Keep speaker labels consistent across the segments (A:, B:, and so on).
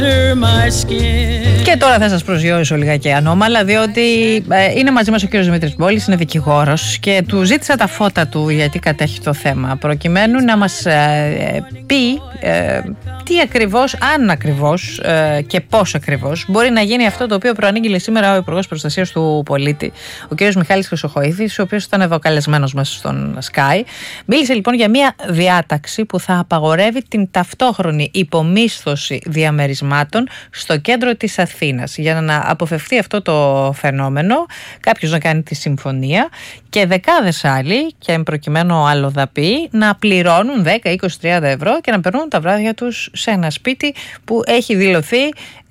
A: Και τώρα θα σας προσγειώσω λιγάκι ανώμαλα, διότι είναι μαζί μας ο κύριος Δημήτρης Μπόλης, είναι δικηγόρος και του ζήτησα τα φώτα του γιατί κατέχει το θέμα, προκειμένου να μας πει τι ακριβώς, αν ακριβώς και πώς ακριβώς μπορεί να γίνει αυτό το οποίο προανήγγειλε σήμερα ο Υπουργός Προστασίας του Πολίτη, ο κύριος Μιχάλης Χρυσοχοΐδης, ο οποίος ήταν εδώ καλεσμένος μέσα στον Sky. Μίλησε λοιπόν για μια διάταξη που θα απαγορεύει την ταυτόχρονη υπομίσθωση διαμερισμάτων στο κέντρο της Αθήνας. Για να αποφευθεί αυτό το φαινόμενο, κάποιος να κάνει τη συμφωνία και δεκάδες άλλοι, και προκειμένου αλλοδαποί, να πληρώνουν 10, 20, 30 ευρώ και να περνούν τα βράδια τους σε ένα σπίτι που έχει δηλωθεί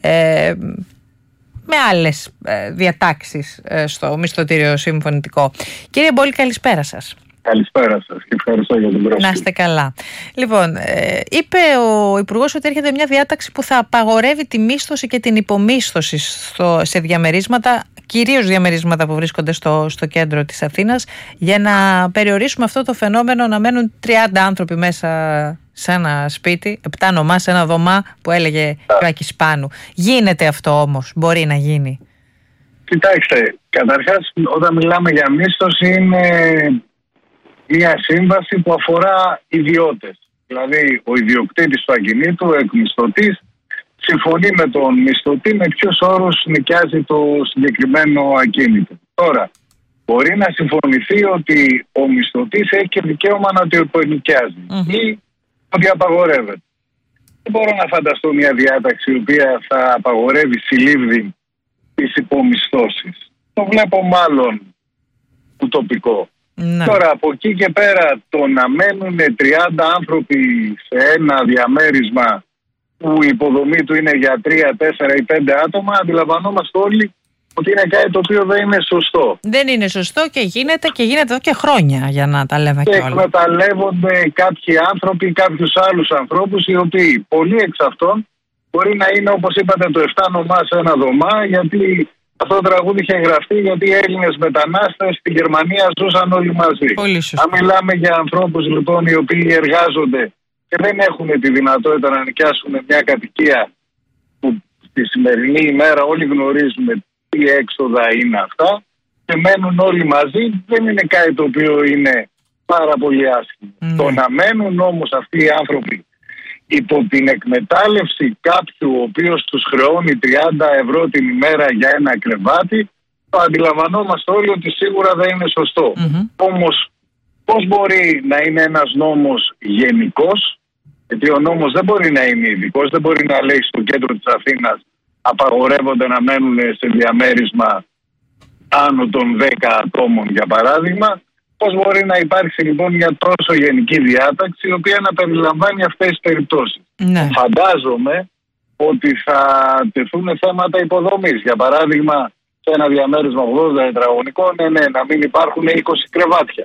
A: με άλλες διατάξεις στο μισθωτήριο συμφωνητικό. Κύριε Μπόλη, καλησπέρα σας.
B: Καλησπέρα σας και ευχαριστώ για την πρόσκληση.
A: Να είστε καλά. Λοιπόν, είπε ο Υπουργός ότι έρχεται μια διάταξη που θα απαγορεύει τη μίσθωση και την υπομίσθωση σε διαμερίσματα, κυρίως διαμερίσματα που βρίσκονται στο κέντρο της Αθήνας, για να περιορίσουμε αυτό το φαινόμενο να μένουν 30 άνθρωποι μέσα σε ένα σπίτι, 7 νομά σε ένα δωμά που έλεγε ο Άκης Πάνου. Γίνεται αυτό όμως, μπορεί να γίνει?
B: Κοιτάξτε, καταρχάς όταν μιλάμε για μίσθωση είναι μια σύμβαση που αφορά ιδιώτες. Δηλαδή ο ιδιοκτήτης του ακινήτου, ο εκμισθωτής, συμφωνεί με τον μισθωτή με ποιους όρους νοικιάζει το συγκεκριμένο ακίνητο. Τώρα, μπορεί να συμφωνηθεί ότι ο μισθωτής έχει και δικαίωμα να το υπονοικιάζει ή ότι απαγορεύεται. Δεν μπορώ να φανταστώ μια διάταξη η οποία θα απαγορεύει συλλήβδη τις υπομισθώσεις. Το βλέπω μάλλον ουτοπικό. Ναι. Τώρα από εκεί και πέρα το να μένουν 30 άνθρωποι σε ένα διαμέρισμα που η υποδομή του είναι για 3, 4 ή 5 άτομα, αντιλαμβανόμαστε όλοι ότι είναι κάτι το οποίο δεν είναι σωστό. Δεν είναι σωστό και γίνεται εδώ και χρόνια, για να τα λέμε και όλα. Και εκμεταλλεύονται κάποιοι άνθρωποι, κάποιους άλλους ανθρώπους, οι οποίοι πολλοί εξ αυτών μπορεί να είναι, όπως είπατε, το 7 νομά σε ένα δωμά, γιατί αυτό το τραγούδι είχε γραφτεί γιατί οι Έλληνες μετανάστες στη Γερμανία ζούσαν όλοι μαζί. Αν μιλάμε για ανθρώπους λοιπόν οι οποίοι εργάζονται και δεν έχουν τη δυνατότητα να νοικιάσουν μια κατοικία που στη σημερινή ημέρα όλοι γνωρίζουμε τι έξοδα είναι αυτά και μένουν όλοι μαζί, δεν είναι κάτι το οποίο είναι πάρα πολύ άσχημο. Το να μένουν όμως αυτοί οι άνθρωποι υπό την εκμετάλλευση κάποιου ο οποίος τους χρεώνει 30 ευρώ την ημέρα για ένα κρεβάτι, το αντιλαμβανόμαστε όλοι ότι σίγουρα δεν είναι σωστό. Όμως πώς μπορεί να είναι ένας νόμος γενικός, γιατί ο νόμος δεν μπορεί να είναι ειδικός, δεν μπορεί να λέει στο κέντρο της Αθήνας απαγορεύονται να μένουν σε διαμέρισμα άνω των 10 ατόμων για παράδειγμα. Πώς μπορεί να υπάρξει λοιπόν μια τόσο γενική διάταξη η οποία να περιλαμβάνει αυτές τις περιπτώσεις? Ναι. Φαντάζομαι ότι θα τεθούν θέματα υποδομής. Για παράδειγμα, σε ένα διαμέρισμα 80 τετραγωνικών, να μην υπάρχουν 20 κρεβάτια.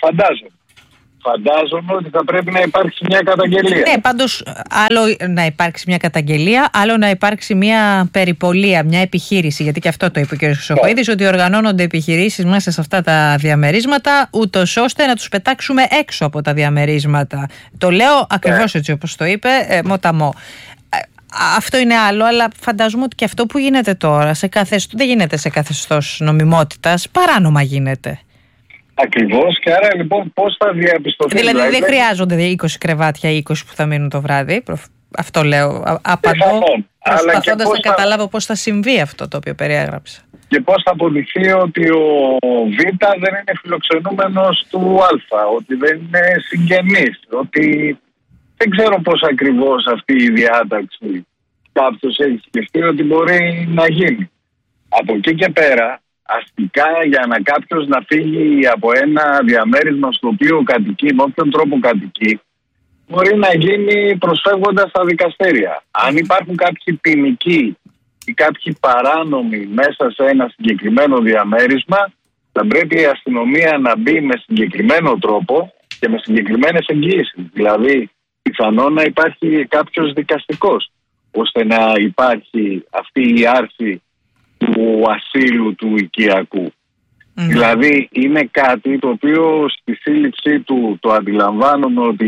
B: Φαντάζομαι ότι θα πρέπει να υπάρξει μια καταγγελία. Ναι, πάντως άλλο να υπάρξει μια καταγγελία, άλλο να υπάρξει μια περιπολία, μια επιχείρηση. Γιατί και αυτό το είπε ο κ. Χρυσοχοΐδης, ότι οργανώνονται επιχειρήσεις μέσα σε αυτά τα διαμερίσματα, ούτως ώστε να τους πετάξουμε έξω από τα διαμερίσματα. Το λέω ακριβώς έτσι όπως το είπε, μοταμό. Αυτό είναι άλλο, αλλά φαντάζομαι ότι και αυτό που γίνεται τώρα δεν γίνεται σε καθεστώς νομιμότητας, παράνομα γίνεται. Ακριβώς, και άρα λοιπόν πώς θα διαπιστωθεί? Δηλαδή δεν χρειάζονται 20 κρεβάτια ή 20 που θα μείνουν το βράδυ. Αυτό λέω. Απαντώ προσπαθώντας να καταλάβω πώς θα συμβεί αυτό το οποίο περιέγραψα. Και πώς θα αποδειχθεί ότι ο Β δεν είναι φιλοξενούμενος του Α, ότι δεν είναι συγγενής, ότι δεν ξέρω πώς ακριβώς αυτή η διάταξη κάποιος έχει σκεφτεί ότι μπορεί να γίνει. Από εκεί και πέρα, αστικά για να κάποιος να φύγει από ένα διαμέρισμα στο οποίο κατοικεί, με όποιον τρόπο κατοικεί, μπορεί να γίνει προσφεύγοντας στα δικαστήρια. Αν υπάρχουν κάποιοι ποινικοί ή κάποιοι παράνομοι μέσα σε ένα συγκεκριμένο διαμέρισμα, θα πρέπει η αστυνομία να μπει με συγκεκριμένο τρόπο και με συγκεκριμένες εγγύησεις. Δηλαδή, πιθανόν να υπάρχει κάποιος δικαστικός, ώστε να υπάρχει αυτή η άρση του ασύλου του οικιακού. Δηλαδή είναι κάτι το οποίο στη σύλληψή του το αντιλαμβάνομαι ότι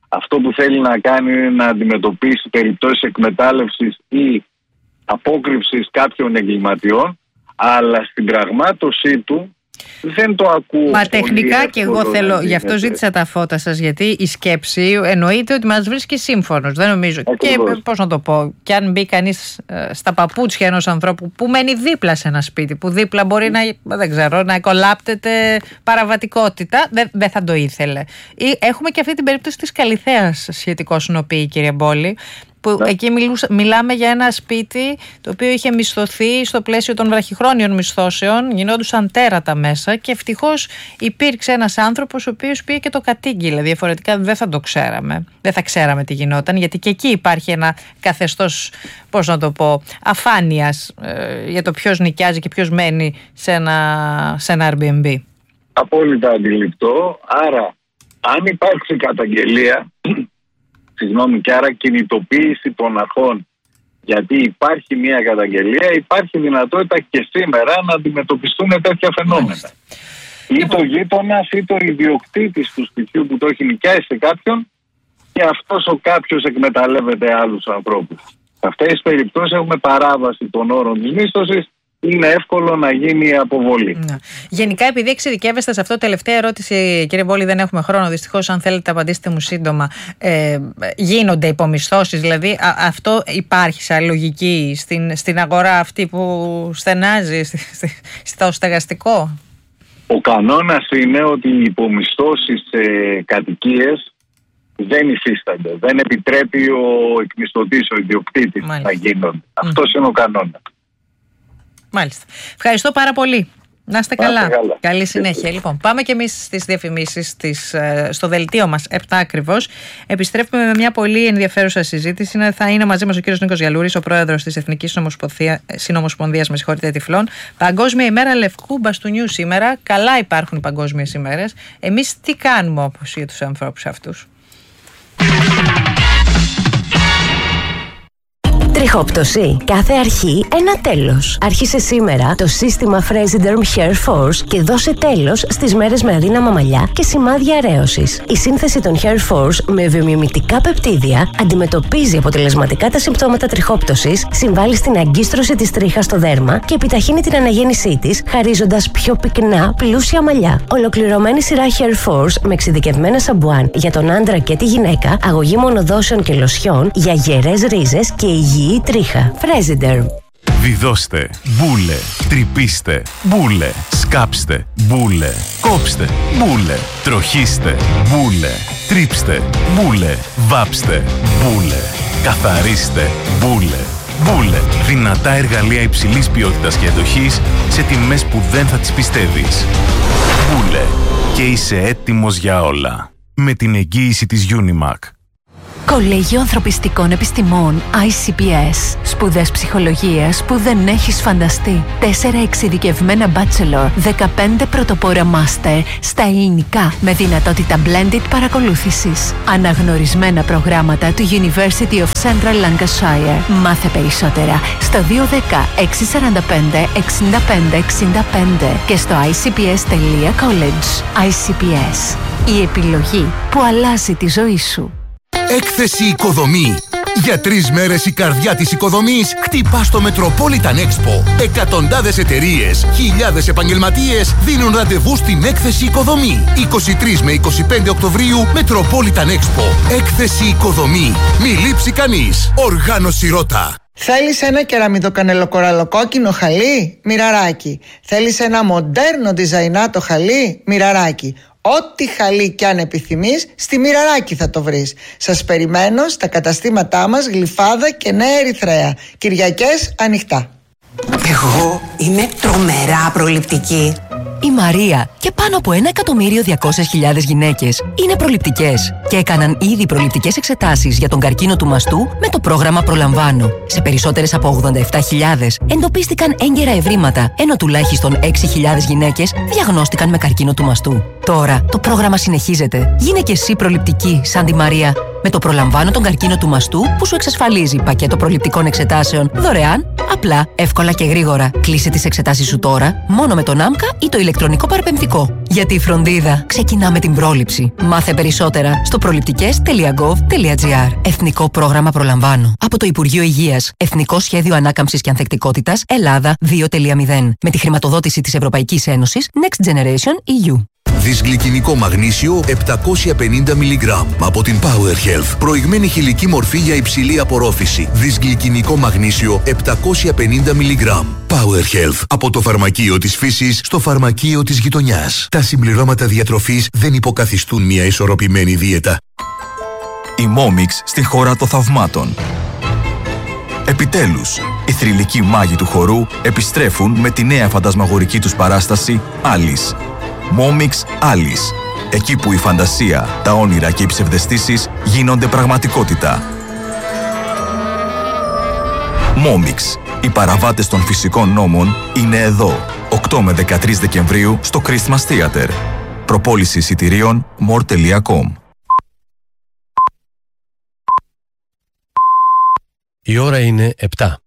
B: αυτό που θέλει να κάνει είναι να αντιμετωπίσει περιπτώσεις εκμετάλλευσης ή απόκρυψης κάποιων εγκληματιών, αλλά στην πραγμάτωσή του δεν το ακούω.
A: Μα τεχνικά και εγώ θέλω, γι' αυτό ζήτησα τα φώτα σας, γιατί η σκέψη εννοείται ότι μας βρίσκει σύμφωνος. Δεν νομίζω. Ακριβώς. Και πώς να το πω, και αν μπει κανείς στα παπούτσια ενός ανθρώπου που μένει δίπλα σε ένα σπίτι, που δίπλα μπορεί να, δεν ξέρω, να εκολάπτεται παραβατικότητα, δεν θα το ήθελε. Έχουμε και αυτή την περίπτωση της Καλιθέας σχετικό συνοποιή, κύριε Μπόλη, που εκεί μιλάμε για ένα σπίτι το οποίο είχε μισθωθεί στο πλαίσιο των βραχυχρόνιων μισθώσεων, γινόντουσαν τέρατα μέσα και ευτυχώς υπήρξε ένας άνθρωπος ο οποίος πήγε και το κατήγγειλε. Διαφορετικά δεν θα το ξέραμε. Δεν θα ξέραμε τι γινόταν, γιατί και εκεί υπάρχει ένα καθεστώς, πώς να το πω, αφάνειας για το ποιος νοικιάζει και ποιος μένει σε ένα Airbnb.
B: Απόλυτα αντιληπτό. Άρα, αν υπάρξει καταγγελία, και άρα κινητοποίηση των αρχών, γιατί υπάρχει μια καταγγελία, υπάρχει δυνατότητα και σήμερα να αντιμετωπιστούν τέτοια φαινόμενα. Ή το γείτονας ή το ιδιοκτήτης του σπιτιού που το έχει νοικιάσει σε κάποιον και αυτός ο κάποιος εκμεταλλεύεται άλλους ανθρώπους. Σε αυτές τις περιπτώσεις έχουμε παράβαση των όρων της μίσθωσης. Είναι εύκολο να γίνει η αποβολή.
A: Ναι. Γενικά, επειδή εξειδικεύεστε σε αυτό, τελευταία ερώτηση, κύριε Μπόλη, δεν έχουμε χρόνο. Δυστυχώς, αν θέλετε, απαντήστε μου σύντομα. Γίνονται υπομισθώσεις, δηλαδή αυτό υπάρχει σαν λογική στην αγορά αυτή που στενάζει, στο στεγαστικό?
B: Ο κανόνας είναι ότι οι υπομισθώσεις σε κατοικίες δεν υφίστανται. Δεν επιτρέπει ο εκμισθωτής, ο ιδιοκτήτης να γίνονται. Αυτός είναι ο κανόνας.
A: Μάλιστα. Ευχαριστώ πάρα πολύ. Να είστε καλά. Καλή συνέχεια. Λοιπόν, πάμε και εμείς στις διαφημίσεις στο δελτίο μας 7 ακριβώς. Επιστρέφουμε με μια πολύ ενδιαφέρουσα συζήτηση. Θα είναι μαζί μας ο κύριος Νίκος Γιαλούρης, ο πρόεδρος της Εθνικής Συνομοσπονδίας Τυφλών. Παγκόσμια ημέρα λευκού μπαστούνιου σήμερα. Καλά υπάρχουν οι παγκόσμιες ημέρες. Εμείς τι κάνουμε όπως για τους ανθρώπους αυτούς?
C: Τριχόπτωση. Κάθε αρχή ένα τέλος. Άρχισε σήμερα το σύστημα Fresiderm Hair Force και δώσε τέλος στις μέρες με αδύναμα μαλλιά και σημάδια αρέωσης. Η σύνθεση των Hair Force με βιομιμητικά πεπτίδια αντιμετωπίζει αποτελεσματικά τα συμπτώματα τριχόπτωσης, συμβάλλει στην αγκίστρωση της τρίχας στο δέρμα και επιταχύνει την αναγέννησή της, χαρίζοντας πιο πυκνά, πλούσια μαλλιά. Ολοκληρωμένη σειρά Hair Force με εξειδικευμένα σαμπουάν για τον άντρα και τη γυναίκα, αγωγή μονοδόσεων και λοσιών για γερές ρίζες και υγιή τρίχα. Fresiderm.
D: Βιδώστε, μπούλε, τρυπήστε, μπούλε, σκάψτε, μπούλε, κόψτε, μπούλε, τροχίστε, μπούλε, τρίψτε, μπούλε, βάψτε, μπούλε, καθαρίστε, μπούλε. Μπούλε, δυνατά εργαλεία υψηλής ποιότητας και εντοχής σε τιμές που δεν θα τις πιστεύεις. Μπούλε, και είσαι έτοιμος για όλα. Με την εγγύηση της Unimac.
C: Κολέγιο Ανθρωπιστικών Επιστημών ICPS. Σπουδές ψυχολογίας που δεν έχεις φανταστεί. 4 εξειδικευμένα bachelor, 15 πρωτοπόρα master στα ελληνικά με δυνατότητα blended παρακολούθησης. Αναγνωρισμένα προγράμματα του University of Central Lancashire. Μάθε περισσότερα στο 210 645 65 65 και στο icps.college. ICPS. Η επιλογή που αλλάζει τη ζωή σου.
E: Έκθεση Οικοδομή. Για 3 μέρες η καρδιά της οικοδομής χτυπά στο Metropolitan Expo. Εκατοντάδες εταιρείες, χιλιάδες επαγγελματίες δίνουν ραντεβού στην Έκθεση Οικοδομή. 23 με 25 Οκτωβρίου Metropolitan Expo. Έκθεση Οικοδομή. Μη λείψει κανείς. Οργάνωση Ρώτα.
F: Θέλεις ένα κεραμιδοκανελοκοραλοκόκκινο χαλί? Μοιραράκι. Θέλεις ένα μοντέρνο διζαϊνάτο χαλί? Μοιραράκι. Ό,τι χαλί κι αν επιθυμείς, στη Μοιραράκι θα το βρεις. Σας περιμένω στα καταστήματά μας Γλυφάδα και Νέα Ερυθρέα. Κυριακές ανοιχτά.
G: Εγώ είμαι τρομερά προληπτική.
C: Η Μαρία και πάνω από 1.200.000 γυναίκες είναι προληπτικές και έκαναν ήδη προληπτικές εξετάσεις για τον καρκίνο του μαστού με το πρόγραμμα Προλαμβάνω. Σε περισσότερες από 87.000 εντοπίστηκαν έγκαιρα ευρήματα, ενώ τουλάχιστον 6.000 γυναίκες διαγνώστηκαν με καρκίνο του μαστού. Τώρα το πρόγραμμα συνεχίζεται. Γίνε και εσύ προληπτική σαν τη Μαρία με το Προλαμβάνω τον καρκίνο του μαστού που σου εξασφαλίζει πακέτο προληπτικών εξετάσεων δωρεάν
H: Απλά, εύκολα και γρήγορα. Κλείσε τις εξετάσεις σου τώρα, μόνο με τον ΆΜΚΑ ή το ηλεκτρονικό παραπεμφτικό. Γιατί η φροντίδα ξεκινά με την πρόληψη. Μάθε περισσότερα στο προληπτικές.gov.gr. Εθνικό πρόγραμμα Προλαμβάνω. Από το Υπουργείο Υγείας. Εθνικό Σχέδιο Ανάκαμψης και Ανθεκτικότητας Ελλάδα 2.0. Με τη χρηματοδότηση της Ευρωπαϊκής Ένωσης Next Generation EU.
E: Δυσγλυκινικό μαγνήσιο 750 mg από την Power Health. Προηγμένη χηλική μορφή για υψηλή απορρόφηση. Δυσγλυκινικό μαγνήσιο 750 mg. Power Health. Από το φαρμακείο της φύσης στο φαρμακείο της γειτονιάς. Τα συμπληρώματα διατροφής δεν υποκαθιστούν μια ισορροπημένη δίαιτα.
I: Η Momix στη χώρα των θαυμάτων. Επιτέλους, οι θρυλικοί μάγοι του χορού επιστρέφουν με τη νέα φαντασμαγορική τους παράσταση Alice. Momix Alice. Εκεί που η φαντασία, τα όνειρα και οι ψευδαισθήσεις γίνονται πραγματικότητα. Momix. Οι παραβάτες των φυσικών νόμων είναι εδώ. 8 με 13 Δεκεμβρίου στο Christmas Theater. Προπόληση εισιτηρίων more.com.
J: Η ώρα είναι 7.